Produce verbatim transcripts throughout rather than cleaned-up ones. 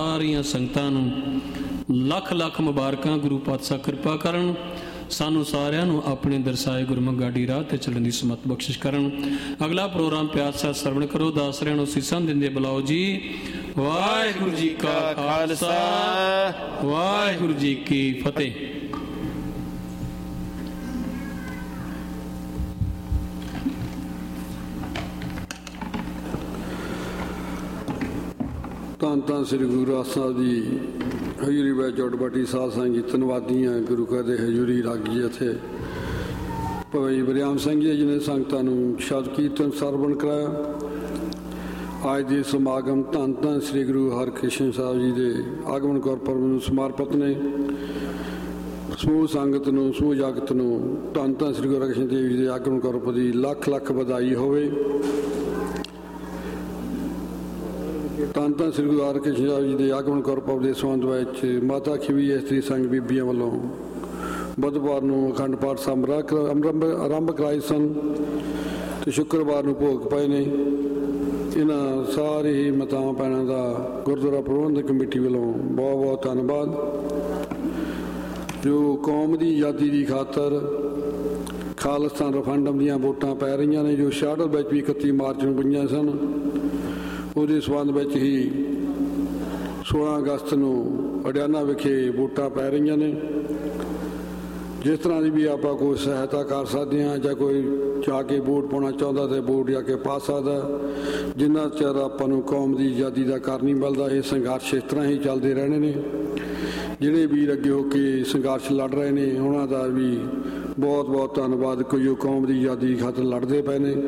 ਸਾਰੀਆਂ ਸੰਗਤਾਂ ਨੂੰ ਲੱਖ ਲੱਖ ਮੁਬਾਰਕਾਂ। ਗੁਰੂ ਪਾਤਸ਼ਾਹ ਕਿਰਪਾ ਕਰਨ, ਸਾਨੂੰ ਸਾਰਿਆਂ ਨੂੰ ਆਪਣੇ ਦਰਸਾਏ ਗੁਰਮੁਖ ਗਾਡੀ ਰਾਹ ਤੇ ਚੱਲਣ ਦੀ ਸਮਤ ਬਖਸ਼ਿਸ਼ ਕਰਨ। ਅਗਲਾ ਪ੍ਰੋਗਰਾਮ ਪਿਆਰ ਸਾਹਿਬ ਸਰਵਣ ਕਰੋ। ਦਾਸਰਿਆਂ ਨੂੰ ਸੀਸਾਂ ਦਿੰਦੇ ਬੁਲਾਓ ਜੀ। ਵਾਹਿਗੁਰੂ ਜੀ ਕਾ ਖਾਲਸਾ, ਵਾਹਿਗੁਰੂ ਜੀ ਕੀ ਫਤਿਹ। ਧੰਨ ਧੰਨ ਸ੍ਰੀ ਗੁਰੂ ਗ੍ਰੰਥ ਸਾਹਿਬ ਜੀ ਹਜ਼ੂਰੀ ਵਿੱਚ ਜੋੜਬੱਟੀ ਸਾਧ ਸੰਗਤ ਜੀ ਧੰਨਵਾਦੀਆਂ। ਗੁਰੂ ਘਰ ਦੇ ਹਜ਼ੂਰੀ ਰਾਗੀ ਇੱਥੇ ਭਾਈ ਬਰਿਆਮ ਸਿੰਘ ਜੀ ਨੇ ਸੰਗਤਾਂ ਨੂੰ ਸ਼ਬਦ ਕੀਰਤਨ ਸਰਵਣ ਕਰਾਇਆ। ਅੱਜ ਦੇ ਸਮਾਗਮ ਧੰਨ ਧੰਨ ਸ੍ਰੀ ਗੁਰੂ ਹਰਕ੍ਰਿਸ਼ਨ ਸਾਹਿਬ ਜੀ ਦੇ ਆਗਮਨ ਗੁਰਪੁਰਬ ਨੂੰ ਸਮਰਪਿਤ ਨੇ। ਸਮੂਹ ਸੰਗਤ ਨੂੰ, ਸਮੂਹ ਜਗਤ ਨੂੰ ਧੰਨ ਧੰਨ ਸ੍ਰੀ ਗੁਰੂ ਹਰਕ੍ਰਿਸ਼ਨ ਦੇਵ ਜੀ ਦੇ ਆਗਮਨ ਗੁਰਪੁਰਬ ਦੀ ਲੱਖ ਲੱਖ ਵਧਾਈ ਹੋਵੇ। ਧੰਨ ਧੰਨ ਸ੍ਰੀ ਗੁਰੂ ਹਰਕ੍ਰਿਸ਼ਨ ਸਾਹਿਬ ਜੀ ਦੇ ਆਗਮਨ ਗੁਰਪੁਰਬ ਦੇ ਸੰਬੰਧ ਵਿੱਚ ਮਾਤਾ ਖਿਵੀ ਇਸਤਰੀ ਸੰਘ ਬੀਬੀਆਂ ਵੱਲੋਂ ਬੁੱਧਵਾਰ ਨੂੰ ਅਖੰਡ ਪਾਠ ਸਮਾਰੋਹ ਆਰੰਭ ਕਰਾਏ ਸਨ ਅਤੇ ਸ਼ੁੱਕਰਵਾਰ ਨੂੰ ਭੋਗ ਪਏ ਨੇ। ਇਹਨਾਂ ਸਾਰੇ ਹੀ ਮਾਤਾਵਾਂ ਭੈਣਾਂ ਦਾ ਗੁਰਦੁਆਰਾ ਪ੍ਰਬੰਧਕ ਕਮੇਟੀ ਵੱਲੋਂ ਬਹੁਤ ਬਹੁਤ ਧੰਨਵਾਦ। ਜੋ ਕੌਮ ਦੀ ਆਜ਼ਾਦੀ ਦੀ ਖਾਤਰ ਖਾਲਿਸਤਾਨ ਰਫੰਡਮ ਦੀਆਂ ਵੋਟਾਂ ਪੈ ਰਹੀਆਂ ਨੇ, ਜੋ ਸ਼ਾਡਲ ਵਿੱਚ ਵੀ ਇਕੱਤੀ ਮਾਰਚ ਨੂੰ ਪਈਆਂ ਸਨ, ਉਹਦੇ ਸੰਬੰਧ ਵਿੱਚ ਹੀ ਸੋਲਾਂ ਅਗਸਤ ਨੂੰ ਹਰਿਆਣਾ ਵਿਖੇ ਵੋਟਾਂ ਪੈ ਰਹੀਆਂ ਨੇ। ਜਿਸ ਤਰ੍ਹਾਂ ਦੀ ਵੀ ਆਪਾਂ ਕੋਈ ਸਹਾਇਤਾ ਕਰ ਸਕਦੇ ਹਾਂ, ਜਾਂ ਕੋਈ ਜਾ ਕੇ ਵੋਟ ਪਾਉਣਾ ਚਾਹੁੰਦਾ ਤਾਂ ਵੋਟ ਜਾ ਕੇ ਪਾ ਸਕਦਾ। ਜਿੰਨਾ ਚਿਰ ਆਪਾਂ ਨੂੰ ਕੌਮ ਦੀ ਆਜ਼ਾਦੀ ਦਾ ਕਰ ਨਹੀਂ ਮਿਲਦਾ, ਇਹ ਸੰਘਰਸ਼ ਇਸ ਤਰ੍ਹਾਂ ਹੀ ਚੱਲਦੇ ਰਹਿਣੇ ਨੇ। ਜਿਹੜੇ ਵੀਰ ਅੱਗੇ ਹੋ ਕੇ ਸੰਘਰਸ਼ ਲੜ ਰਹੇ ਨੇ, ਉਹਨਾਂ ਦਾ ਵੀ ਬਹੁਤ ਬਹੁਤ ਧੰਨਵਾਦ, ਕੋਈ ਉਹ ਕੌਮ ਦੀ ਆਜ਼ਾਦੀ ਖਾਤਰ ਲੜਦੇ ਪਏ ਨੇ।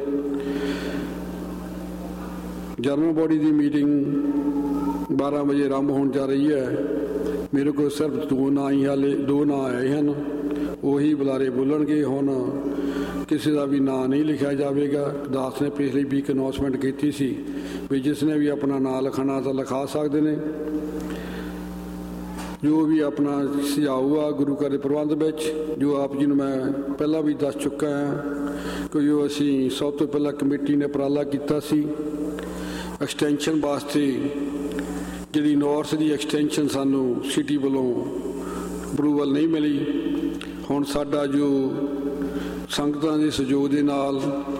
ਜਨਰਲ ਬੋਡੀ ਦੀ ਮੀਟਿੰਗ ਬਾਰਾਂ ਵਜੇ ਆਰੰਭ ਹੋਣ ਜਾ ਰਹੀ ਹੈ। ਮੇਰੇ ਕੋਲ ਸਿਰਫ ਦੋ ਨਾਂ ਹੀ ਹਾਲੇ ਦੋ ਨਾਂ ਆਏ ਹਨ, ਉਹੀ ਬੁਲਾਰੇ ਬੋਲਣਗੇ। ਹੁਣ ਕਿਸੇ ਦਾ ਵੀ ਨਾਂ ਨਹੀਂ ਲਿਖਿਆ ਜਾਵੇਗਾ। ਦਾਸ ਨੇ ਪਿਛਲੀ ਵੀਕ ਅਨਾਊਂਸਮੈਂਟ ਕੀਤੀ ਸੀ ਵੀ ਜਿਸ ਨੇ ਵੀ ਆਪਣਾ ਨਾਂ ਲਿਖਾਉਣਾ ਤਾਂ ਲਿਖਾ ਸਕਦੇ ਨੇ। ਜੋ ਵੀ ਆਪਣਾ ਸੁਝਾਅ ਆ ਗੁਰੂ ਘਰ ਦੇ ਪ੍ਰਬੰਧ ਵਿੱਚ, ਜੋ ਆਪ ਜੀ ਨੂੰ ਮੈਂ ਪਹਿਲਾਂ ਵੀ ਦੱਸ ਚੁੱਕਾ ਹਾਂ ਕਿ ਜੋ ਅਸੀਂ ਸਭ ਤੋਂ ਪਹਿਲਾਂ ਕਮੇਟੀ ਨੇ ਉਪਰਾਲਾ ਕੀਤਾ ਸੀ ਐਕਸਟੈਂਸ਼ਨ ਵਾਸਤੇ। ਜਿਹੜੀ ਨੌਰਥ ਦੀ ਐਕਸਟੈਂਸ਼ਨ ਸਾਨੂੰ ਸਿਟੀ ਵੱਲੋਂ ਅਪਰੂਵਲ ਨਹੀਂ ਮਿਲੀ। ਹੁਣ ਸਾਡਾ ਜੋ ਸੰਗਤਾਂ ਦੇ ਸਹਿਯੋਗ ਦੇ ਨਾਲ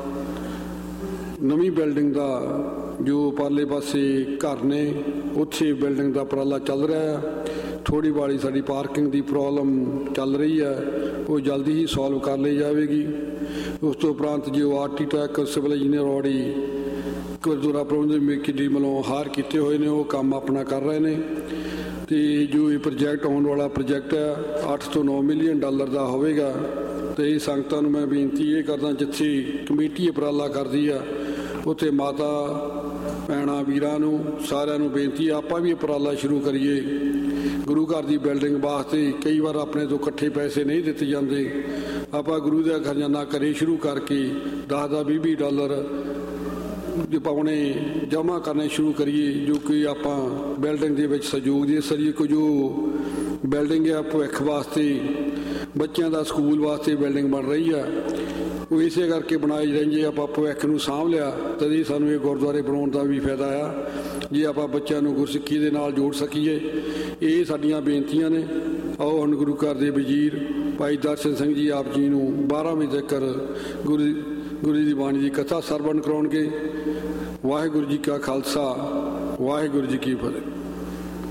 ਨਵੀਂ ਬਿਲਡਿੰਗ ਦਾ ਜੋ ਪਰਲੇ ਪਾਸੇ ਘਰ ਨੇ, ਉੱਥੇ ਬਿਲਡਿੰਗ ਦਾ ਉਪਰਾਲਾ ਚੱਲ ਰਿਹਾ ਹੈ। ਥੋੜ੍ਹੀ ਵਾਲੀ ਸਾਡੀ ਪਾਰਕਿੰਗ ਦੀ ਪ੍ਰੋਬਲਮ ਚੱਲ ਰਹੀ ਹੈ, ਉਹ ਜਲਦੀ ਹੀ ਸੋਲਵ ਕਰ ਲਈ ਜਾਵੇਗੀ। ਉਸ ਤੋਂ ਉਪਰੰਤ ਜੋ ਆਰਕੀਟੈਕਟ ਸਿਵਲ ਇੰਜੀਨੀਅਰ ਔੜੀ ਗੁਰਦੁਆਰਾ ਪ੍ਰਬੰਧਕ ਕਮੇਟੀ ਵੱਲੋਂ ਹਾਰ ਕੀਤੇ ਹੋਏ ਨੇ, ਉਹ ਕੰਮ ਆਪਣਾ ਕਰ ਰਹੇ ਨੇ। ਅਤੇ ਜੋ ਇਹ ਪ੍ਰੋਜੈਕਟ ਆਉਣ ਵਾਲਾ ਪ੍ਰੋਜੈਕਟ ਹੈ ਅੱਠ ਤੋਂ ਨੌ ਮਿਲੀਅਨ ਡਾਲਰ ਦਾ ਹੋਵੇਗਾ। ਅਤੇ ਇਹ ਸੰਗਤਾਂ ਨੂੰ ਮੈਂ ਬੇਨਤੀ ਇਹ ਕਰਦਾ, ਜਿੱਥੇ ਕਮੇਟੀ ਉਪਰਾਲਾ ਕਰਦੀ ਆ ਉੱਥੇ ਮਾਤਾ ਭੈਣਾਂ ਵੀਰਾਂ ਨੂੰ ਸਾਰਿਆਂ ਨੂੰ ਬੇਨਤੀ ਆਪਾਂ ਵੀ ਉਪਰਾਲਾ ਸ਼ੁਰੂ ਕਰੀਏ। ਗੁਰੂ ਘਰ ਦੀ ਬਿਲਡਿੰਗ ਵਾਸਤੇ ਕਈ ਵਾਰ ਆਪਣੇ ਤੋਂ ਇਕੱਠੇ ਪੈਸੇ ਨਹੀਂ ਦਿੱਤੇ ਜਾਂਦੇ, ਆਪਾਂ ਗੁਰੂ ਦਾ ਖਜ਼ਾਨਾ ਘਰੇ ਸ਼ੁਰੂ ਕਰਕੇ ਦਸ ਦਸ ਵੀਹ ਵੀਹ ਡਾਲਰ ਪਾਉਣੇ ਜਮ੍ਹਾਂ ਕਰਨੇ ਸ਼ੁਰੂ ਕਰੀਏ, ਜੋ ਕਿ ਆਪਾਂ ਬਿਲਡਿੰਗ ਦੇ ਵਿੱਚ ਸਹਿਯੋਗ ਦੇ ਸਕੀਏ। ਕੁਝ ਜੋ ਬਿਲਡਿੰਗ ਹੈ ਭਵਿੱਖ ਵਾਸਤੇ, ਬੱਚਿਆਂ ਦਾ ਸਕੂਲ ਵਾਸਤੇ ਬਿਲਡਿੰਗ ਬਣ ਰਹੀ ਆ, ਉਹ ਇਸੇ ਕਰਕੇ ਬਣਾਈ ਰਹੀ। ਜੇ ਆਪਾਂ ਭਵਿੱਖ ਨੂੰ ਸਾਂਭ ਲਿਆ ਤਦ ਹੀ ਸਾਨੂੰ ਇਹ ਗੁਰਦੁਆਰੇ ਬਣਾਉਣ ਦਾ ਵੀ ਫਾਇਦਾ ਆ, ਜੇ ਆਪਾਂ ਬੱਚਿਆਂ ਨੂੰ ਗੁਰਸਿੱਖੀ ਦੇ ਨਾਲ ਜੋੜ ਸਕੀਏ। ਇਹ ਸਾਡੀਆਂ ਬੇਨਤੀਆਂ ਨੇ। ਆਓ ਹੁਣ ਗੁਰੂ ਘਰ ਦੇ ਵਜ਼ੀਰ ਭਾਈ ਦਰਸ਼ਨ ਸਿੰਘ ਜੀ ਆਪ ਜੀ ਨੂੰ ਬਾਰਾਂ ਵਜੇ ਤੱਕ ਗੁਰੂ ਗੁਰੂ ਦੀ ਬਾਣੀ ਦੀ ਕਥਾ ਸਰਵਣ ਕਰਾਉਣਗੇ। ਵਾਹਿਗੁਰੂ ਜੀ ਕਾ ਖਾਲਸਾ, ਵਾਹਿਗੁਰੂ ਜੀ ਕੀ ਫਤਿਹ।